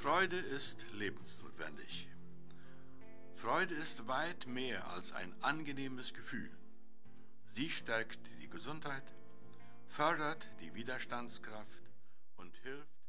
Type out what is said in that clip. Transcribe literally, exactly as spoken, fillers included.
Freude ist lebensnotwendig. Freude ist weit mehr als ein angenehmes Gefühl. Sie stärkt die Gesundheit, fördert die Widerstandskraft und hilft